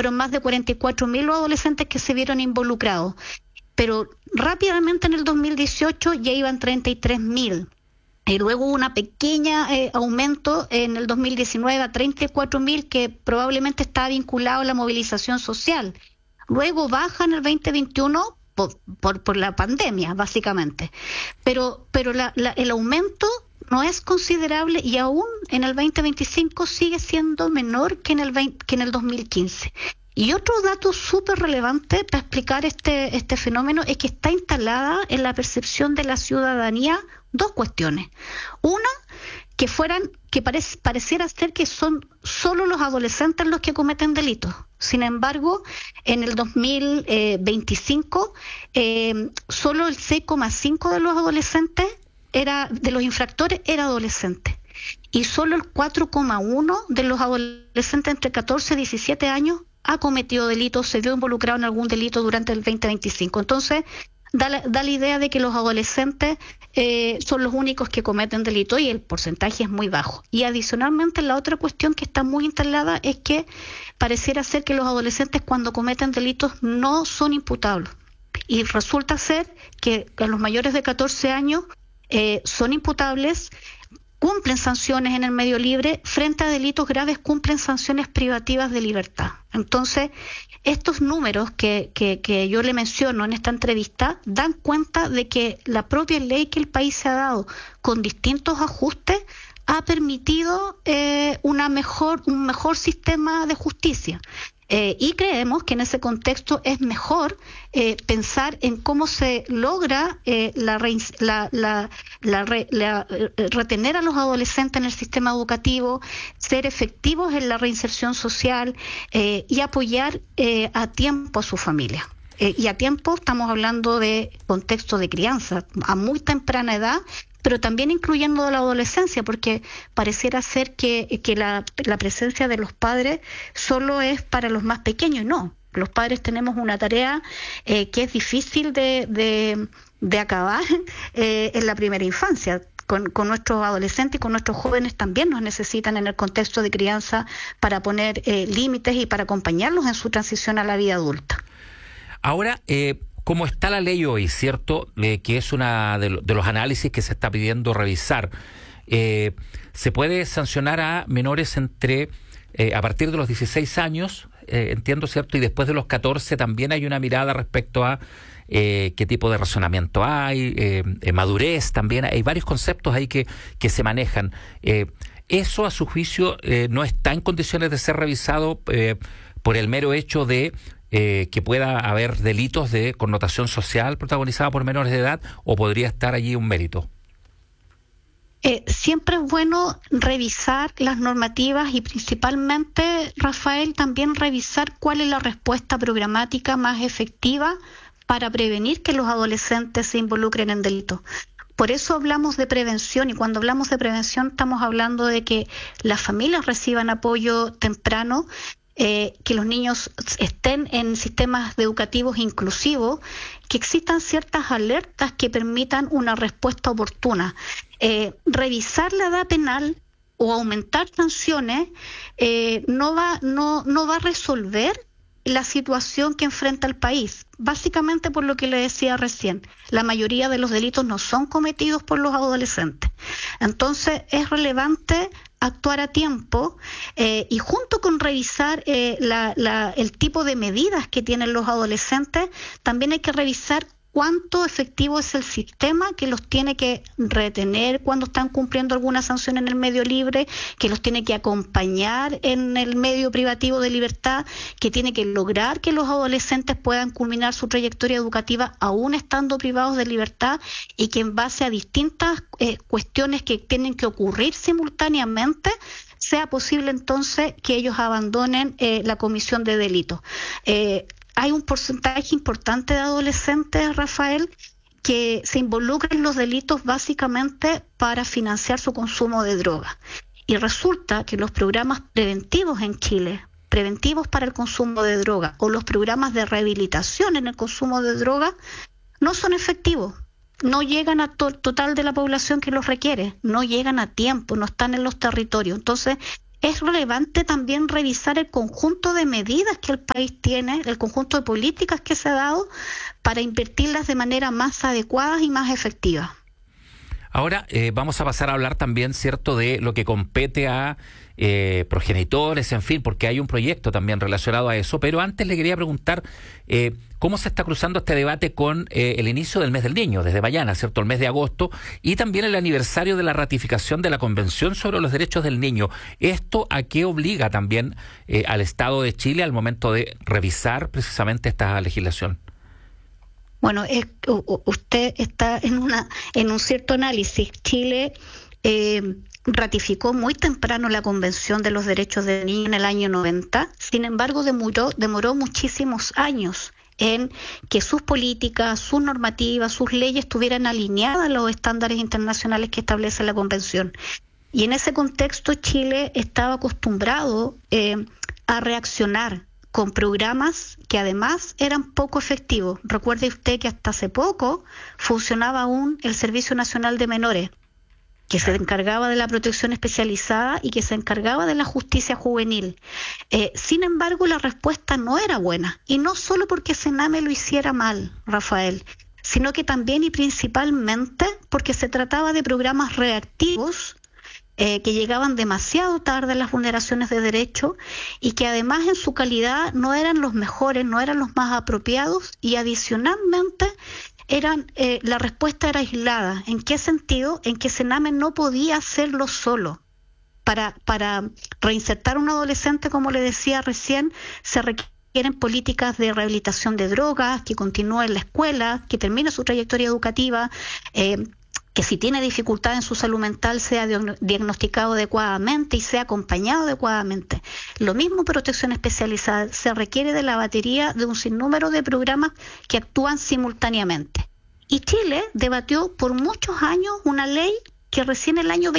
fueron más de 44.000 los adolescentes que se vieron involucrados. Pero rápidamente en el 2018 ya iban 33.000. Y luego hubo una pequeña aumento en el 2019 a 34.000, que probablemente está vinculado a la movilización social. Luego baja en el 2021 por la pandemia, básicamente. Pero el aumento no es considerable y aún en el 2025 sigue siendo menor que en el 2015. Y otro dato súper relevante para explicar este fenómeno es que está instalada en la percepción de la ciudadanía dos cuestiones. Una, que pareciera ser que son solo los adolescentes los que cometen delitos. Sin embargo, en el 2025, solo el 6,5% de los adolescentes de los infractores era adolescente. Y solo el 4,1% de los adolescentes entre 14 y 17 años ha cometido delitos, se vio involucrado en algún delito durante el 2025. Entonces, da la idea de que los adolescentes son los únicos que cometen delitos y el porcentaje es muy bajo. Y adicionalmente, la otra cuestión que está muy instalada es que pareciera ser que los adolescentes cuando cometen delitos no son imputables. Y resulta ser que los mayores de 14 años son imputables, cumplen sanciones en el medio libre, frente a delitos graves cumplen sanciones privativas de libertad. Entonces, estos números que yo le menciono en esta entrevista dan cuenta de que la propia ley que el país se ha dado con distintos ajustes ha permitido un mejor sistema de justicia. Y creemos que en ese contexto es mejor pensar en cómo se logra retener a los adolescentes en el sistema educativo, ser efectivos en la reinserción social y apoyar a tiempo a su familia. Y a tiempo estamos hablando de contexto de crianza, a muy temprana edad, pero también incluyendo la adolescencia, porque pareciera ser que la presencia de los padres solo es para los más pequeños. No, los padres tenemos una tarea que es difícil de acabar en la primera infancia. Con nuestros adolescentes y con nuestros jóvenes también nos necesitan en el contexto de crianza para poner límites y para acompañarlos en su transición a la vida adulta. Ahora, como está la ley hoy, ¿cierto? Que es una de los análisis que se está pidiendo revisar. ¿Se puede sancionar a menores a partir de los 16 años? Entiendo, ¿cierto? Y después de los 14 también hay una mirada respecto a qué tipo de razonamiento hay, madurez también. Hay varios conceptos ahí que se manejan. Eso, a su juicio, no está en condiciones de ser revisado por el mero hecho de que pueda haber delitos de connotación social protagonizada por menores de edad, o podría estar allí un mérito. Siempre es bueno revisar las normativas y principalmente, Rafael, también revisar cuál es la respuesta programática más efectiva para prevenir que los adolescentes se involucren en delitos. Por eso hablamos de prevención, y cuando hablamos de prevención estamos hablando de que las familias reciban apoyo temprano, que los niños estén en sistemas educativos inclusivos, que existan ciertas alertas que permitan una respuesta oportuna. Revisar la edad penal o aumentar sanciones no va a resolver la situación que enfrenta el país, básicamente por lo que le decía recién. La mayoría de los delitos no son cometidos por los adolescentes. Entonces es relevante actuar a tiempo y junto con revisar el tipo de medidas que tienen los adolescentes, también hay que revisar cuánto efectivo es el sistema que los tiene que retener cuando están cumpliendo alguna sanción en el medio libre, que los tiene que acompañar en el medio privativo de libertad, que tiene que lograr que los adolescentes puedan culminar su trayectoria educativa aún estando privados de libertad, y que en base a distintas cuestiones que tienen que ocurrir simultáneamente sea posible entonces que ellos abandonen la comisión de delitos. Hay un porcentaje importante de adolescentes, Rafael, que se involucran en los delitos básicamente para financiar su consumo de drogas. Y resulta que los programas preventivos en Chile, preventivos para el consumo de drogas, o los programas de rehabilitación en el consumo de drogas, no son efectivos. No llegan a total de la población que los requiere, no llegan a tiempo, no están en los territorios. Entonces, es relevante también revisar el conjunto de medidas que el país tiene, el conjunto de políticas que se ha dado para invertirlas de manera más adecuada y más efectiva. Ahora vamos a pasar a hablar también, ¿cierto?, de lo que compete a progenitores, en fin, porque hay un proyecto también relacionado a eso, pero antes le quería preguntar cómo se está cruzando este debate con el inicio del mes del niño, desde mañana, ¿cierto?, el mes de agosto, y también el aniversario de la ratificación de la Convención sobre los Derechos del Niño. ¿Esto a qué obliga también al Estado de Chile al momento de revisar precisamente esta legislación? Bueno, usted está en un cierto análisis. Chile ratificó muy temprano la Convención de los Derechos del Niño en el año 90, sin embargo demoró muchísimos años en que sus políticas, sus normativas, sus leyes estuvieran alineadas a los estándares internacionales que establece la Convención. Y en ese contexto Chile estaba acostumbrado a reaccionar con programas que además eran poco efectivos. Recuerde usted que hasta hace poco funcionaba aún el Servicio Nacional de Menores, que se encargaba de la protección especializada y que se encargaba de la justicia juvenil. Sin embargo, la respuesta no era buena, y no solo porque Sename lo hiciera mal, Rafael, sino que también y principalmente porque se trataba de programas reactivos que llegaban demasiado tarde a las vulneraciones de derechos y que además en su calidad no eran los mejores, no eran los más apropiados, y adicionalmente la respuesta era aislada. ¿En qué sentido? En que Sename no podía hacerlo solo. Para reinsertar a un adolescente, como le decía recién, se requieren políticas de rehabilitación de drogas, que continúe en la escuela, que termine su trayectoria educativa, que si tiene dificultad en su salud mental sea diagnosticado adecuadamente y sea acompañado adecuadamente. Lo mismo protección especializada, se requiere de la batería de un sinnúmero de programas que actúan simultáneamente. Y Chile debatió por muchos años una ley que recién el año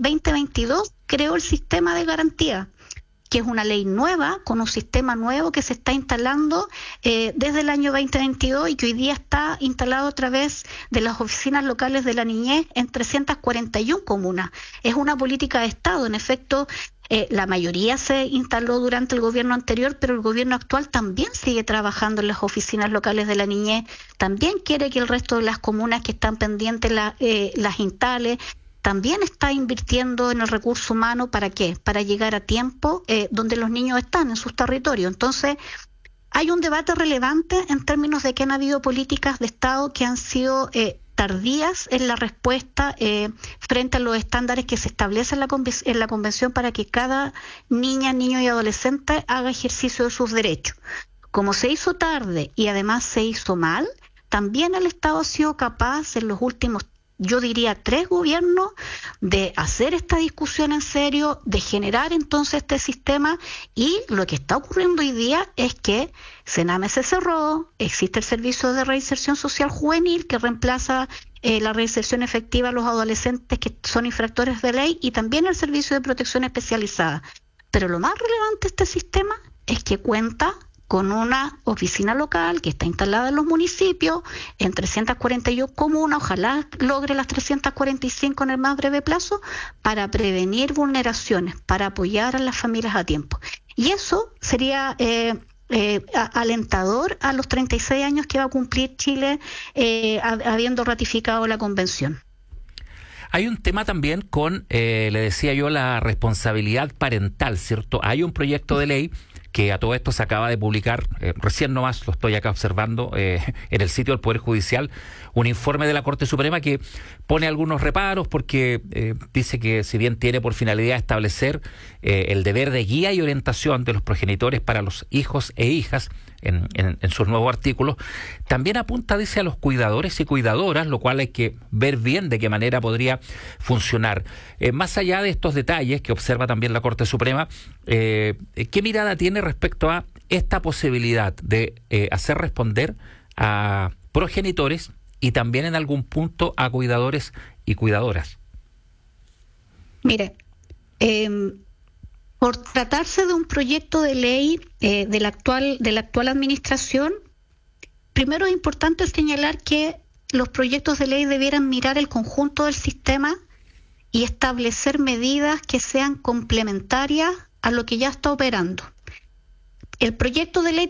2022 creó el sistema de garantía, que es una ley nueva, con un sistema nuevo que se está instalando desde el año 2022 y que hoy día está instalado a través de las oficinas locales de la niñez en 341 comunas. Es una política de Estado, en efecto. La mayoría se instaló durante el gobierno anterior, pero el gobierno actual también sigue trabajando en las oficinas locales de la niñez, también quiere que el resto de las comunas que están pendientes las instale. También está invirtiendo en el recurso humano. ¿Para qué? Para llegar a tiempo donde los niños están, en sus territorios. Entonces, hay un debate relevante en términos de que han habido políticas de Estado que han sido tardías en la respuesta frente a los estándares que se establecen en la Convención para que cada niña, niño y adolescente haga ejercicio de sus derechos. Como se hizo tarde y además se hizo mal, también el Estado ha sido capaz en los últimos, yo diría, 3 gobiernos, de hacer esta discusión en serio, de generar entonces este sistema, y lo que está ocurriendo hoy día es que Sename se cerró, existe el Servicio de Reinserción Social Juvenil que reemplaza la reinserción efectiva a los adolescentes que son infractores de ley, y también el Servicio de Protección Especializada. Pero lo más relevante de este sistema es que cuenta con una oficina local que está instalada en los municipios, en 341 comunas, ojalá logre las 345 en el más breve plazo, para prevenir vulneraciones, para apoyar a las familias a tiempo. Y eso sería alentador a los 36 años que va a cumplir Chile habiendo ratificado la Convención. Hay un tema también con, le decía yo, la responsabilidad parental, ¿cierto? Hay un proyecto de ley que a todo esto se acaba de publicar, recién nomás lo estoy acá observando, en el sitio del Poder Judicial, un informe de la Corte Suprema que pone algunos reparos porque dice que si bien tiene por finalidad establecer el deber de guía y orientación de los progenitores para los hijos e hijas en sus nuevos artículos, también apunta, dice, a los cuidadores y cuidadoras, lo cual hay que ver bien de qué manera podría funcionar. Más allá de estos detalles que observa también la Corte Suprema, ¿qué mirada tiene respecto a esta posibilidad de hacer responder a progenitores y también en algún punto a cuidadores y cuidadoras? Mire, por tratarse de un proyecto de ley de la actual administración, primero es importante señalar que los proyectos de ley debieran mirar el conjunto del sistema y establecer medidas que sean complementarias a lo que ya está operando. El proyecto de ley